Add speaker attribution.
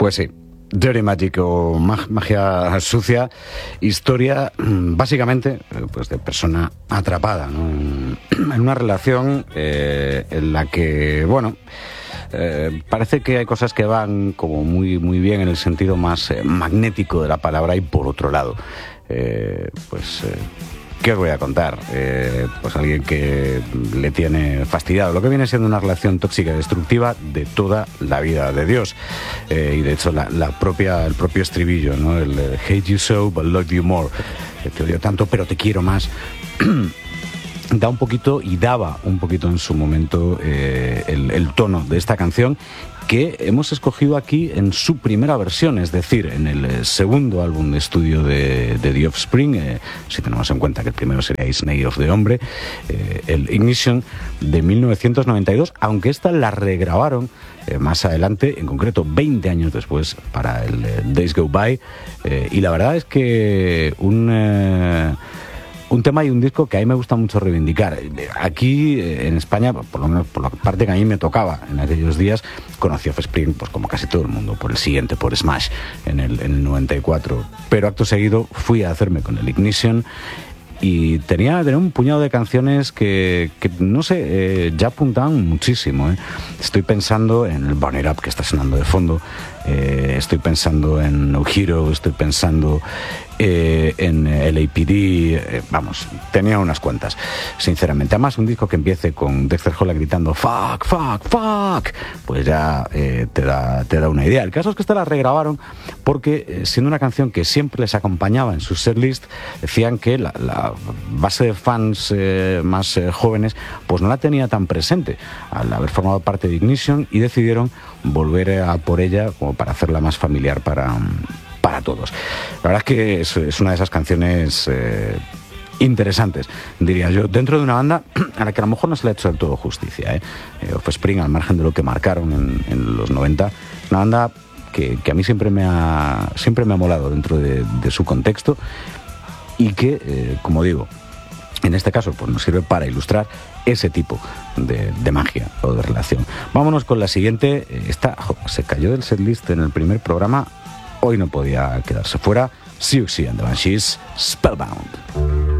Speaker 1: Pues sí, Dirty Magic o magia sucia, historia básicamente pues de persona atrapada, ¿no? En una relación en la que, bueno, parece que hay cosas que van como muy bien en el sentido más magnético de la palabra, y por otro lado, ¿qué os voy a contar? Pues alguien que le tiene fastidiado lo que viene siendo una relación tóxica y destructiva de toda la vida de Dios. Y de hecho el propio estribillo, ¿no? El hate you so but love you more. Te odio tanto pero te quiero más. Da un poquito, y daba un poquito en su momento, el tono de esta canción, que hemos escogido aquí en su primera versión, es decir, en el segundo álbum de estudio de The Offspring, si tenemos en cuenta que el primero sería Snake of the Hombre, el Ignition de 1992, aunque esta la regrabaron más adelante, en concreto 20 años después, para el Days Go By, y la verdad es que un tema y un disco que a mí me gusta mucho reivindicar. Aquí en España, por lo menos por la parte que a mí me tocaba en aquellos días, conocí a Offspring, pues como casi todo el mundo, por el siguiente, por Smash, en el 94. Pero acto seguido fui a hacerme con el Ignition y tenía un puñado de canciones que no sé, ya apuntaban muchísimo. Estoy pensando en el Burn It Up, que está sonando de fondo. Estoy pensando en No Hero, estoy pensando en LAPD, vamos, tenía unas cuantas, sinceramente. Además, un disco que empiece con Dexter Holland gritando fuck, fuck, fuck, pues ya te da una idea. El caso es que esta la regrabaron porque, siendo una canción que siempre les acompañaba en su setlist, decían que la base de fans más jóvenes pues no la tenía tan presente al haber formado parte de Ignition, y decidieron volver a por ella como para hacerla más familiar para todos. La verdad es que es una de esas canciones interesantes, diría yo, dentro de una banda a la que a lo mejor no se le ha hecho del todo justicia. Offspring, al margen de lo que marcaron en los 90, una banda que a mí siempre me ha molado dentro de su contexto, y que, como digo, en este caso pues nos sirve para ilustrar ese tipo de magia o de relación. Vámonos con la siguiente. Esta se cayó del setlist en el primer programa, hoy no podía quedarse fuera. Siouxsie and the Banshees, Spellbound.